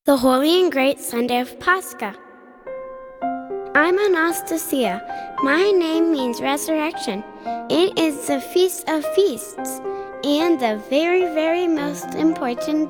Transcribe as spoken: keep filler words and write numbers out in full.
The Holy and Great Sunday of Pascha. I'm Anastasia. My name means resurrection. It is the Feast of Feasts and the very, very most important